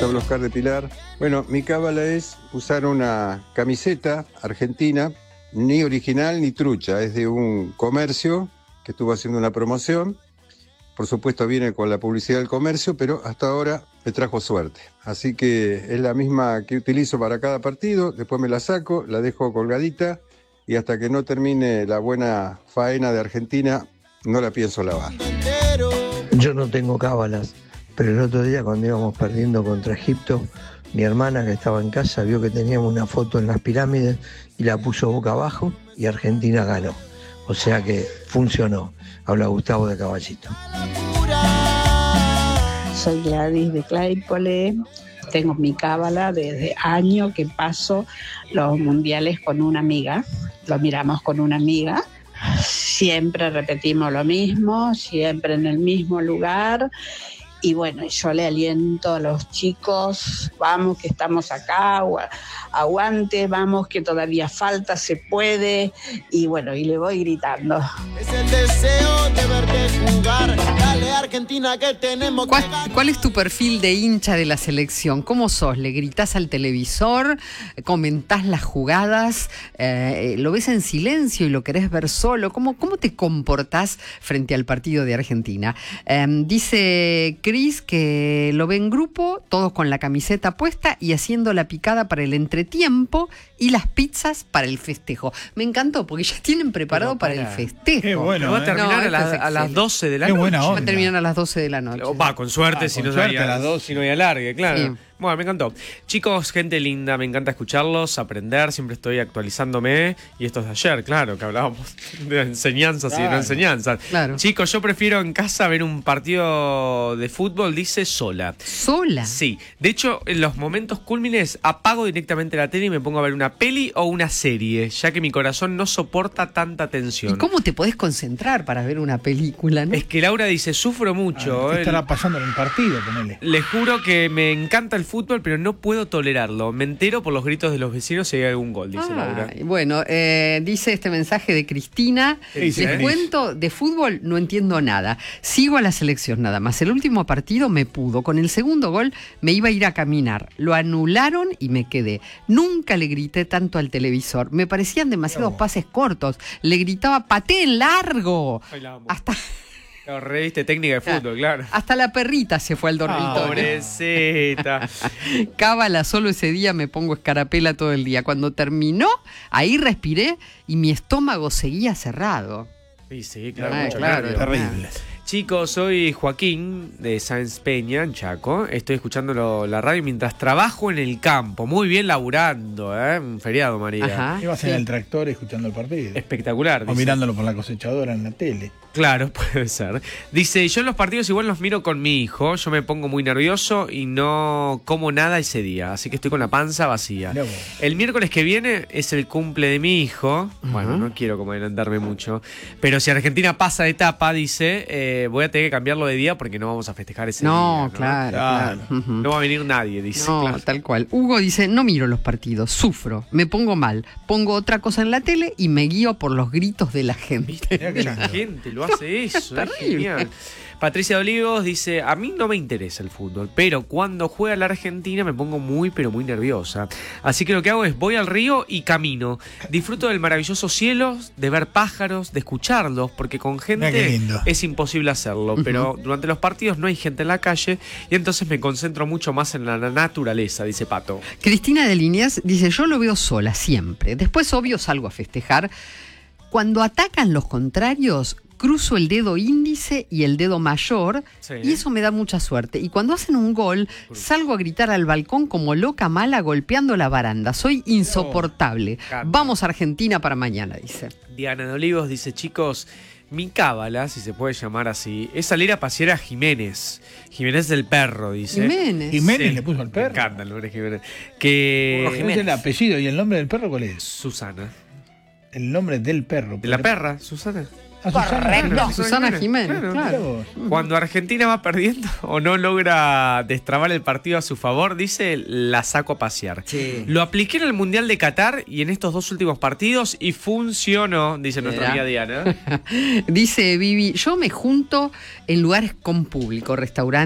habla Oscar de Pilar. Bueno, mi cábala es usar una camiseta argentina, ni original ni trucha, es de un comercio que estuvo haciendo una promoción. Por supuesto viene con la publicidad del comercio, pero hasta ahora me trajo suerte. Así que es la misma que utilizo para cada partido, después me la saco, la dejo colgadita y hasta que no termine la buena faena de Argentina, no la pienso lavar. Yo no tengo cábalas, pero el otro día cuando íbamos perdiendo contra Egipto, mi hermana que estaba en casa vio que teníamos una foto en las pirámides y la puso boca abajo y Argentina ganó. O sea que funcionó. Habla Gustavo de Caballito. Soy Gladys de Claypole. Tengo mi cábala desde año que paso los mundiales con una amiga. Lo miramos con una amiga. Siempre repetimos lo mismo, siempre en el mismo lugar. Y bueno, yo le aliento a los chicos, vamos que estamos acá, aguante, vamos que todavía falta, se puede. Y bueno, y le voy gritando. Es el deseo de verte jugar, dale Argentina que tenemos que ganar. ¿Cuál es tu perfil de hincha de la selección? ¿Cómo sos? ¿Le gritás al televisor? ¿Comentás las jugadas? ¿Lo ves en silencio y lo querés ver solo? ¿Cómo te comportás frente al partido de Argentina? Dice Cris que lo ve en grupo, todos con la camiseta puesta y haciendo la picada para el entretiempo y las pizzas para el festejo. Me encantó porque ya tienen preparado para el festejo. Qué bueno. Va a terminar a las 12 de la Qué noche. buena onda. Va a terminar a las 12 de la noche. Va, con suerte, si con no suerte hay a las 12. si no hay alargue, claro. Sí. Bueno, me encantó. Chicos, gente linda, me encanta escucharlos, aprender, siempre estoy actualizándome. Y esto es de ayer, claro, que hablábamos de enseñanzas y de no enseñanzas. Claro. Chicos, yo prefiero en casa ver un partido de fútbol, dice sola. ¿Sola? Sí, de hecho, en los momentos cúlmines apago directamente la tele y me pongo a ver una peli o una serie, ya que mi corazón no soporta tanta tensión. ¿Y cómo te podés concentrar para ver una película, no? Es que Laura dice, sufro mucho. ¿Qué estará pasando en el partido? Ponele. Les juro que me encanta el fútbol, pero no puedo tolerarlo. Me entero por los gritos de los vecinos si hay algún gol, dice Laura. Bueno, dice este mensaje de Cristina. ¿Qué dice, Les Cris? cuento, de fútbol no entiendo nada. Sigo a la selección nada más. El último partido me pudo. Con el segundo gol me iba a ir a caminar. Lo anularon y me quedé. Nunca le grité tanto al televisor. Me parecían demasiados pases cortos. Le gritaba, pateen largo. Ay, la amo. Hasta... Claro, reviste técnica de fútbol, claro. Hasta la perrita se fue al dormitorio. Pobrecita. Cábala, solo ese día me pongo escarapela todo el día. Cuando terminó, ahí respiré y mi estómago seguía cerrado. Sí, claro, Ah, mucho claro, nervio. Terrible. Chicos, soy Joaquín de Sáenz Peña, en Chaco. Estoy escuchando la radio mientras trabajo en el campo. Muy bien laburando, ¿eh? Un feriado, María. Ajá. Ibas en el tractor escuchando el partido. Espectacular. O dice. mirándolo por la cosechadora en la tele. Claro, puede ser. Dice, yo en los partidos igual los miro con mi hijo. Yo me pongo muy nervioso y no como nada ese día. Así que estoy con la panza vacía. Mirá vos. El miércoles que viene es el cumple de mi hijo. Bueno, no quiero como adelantarme mucho. Pero si Argentina pasa de etapa, dice, voy a tener que cambiarlo de día porque no vamos a festejar ese día. No, claro. Ujú. No va a venir nadie, dice. No, Claro. tal cual. Hugo dice, no miro los partidos, sufro, me pongo mal, pongo otra cosa en la tele y me guío por los gritos de la gente. Mirá qué La lindo. gente lo hace eso, es Terrible. genial. Patricia de Olivos dice, a mí no me interesa el fútbol, pero cuando juega la Argentina me pongo muy, pero muy nerviosa. Así que lo que hago es voy al río y camino. Disfruto del maravilloso cielo, de ver pájaros, de escucharlos, porque con Mirá qué gente lindo. es imposible hacerlo. Pero durante los partidos no hay gente en la calle y entonces me concentro mucho más en la naturaleza, dice Pato. Cristina de Liniers dice, yo lo veo sola siempre, después obvio salgo a festejar. Cuando atacan los contrarios, cruzo el dedo índice y el dedo mayor Sí. y eso me da mucha suerte. Y cuando hacen un gol, salgo a gritar al balcón como loca mala golpeando la baranda. Soy insoportable. Vamos Argentina para mañana, dice. Diana de Olivos dice, chicos, mi cábala, si se puede llamar así, es salir a pasear a Jiménez. Jiménez del perro, dice. Jiménez. Jiménez Sí. le puso al Me perro. encanta el nombre de Jiménez. Que... ¿Cuál es el apellido y el nombre del perro cuál es? Susana. El nombre del perro. De la perra, Susana. Ah, Susana. Susana Jiménez, Mirá claro. vos. Cuando Argentina va perdiendo o no logra destrabar el partido a su favor, dice, la saco a pasear. Sí. Lo apliqué en el Mundial de Qatar y en estos 2 últimos partidos y funcionó, dice nuestra amiga Mirá. Diana. Dice Vivi, yo me junto en lugares con público, restaurantes.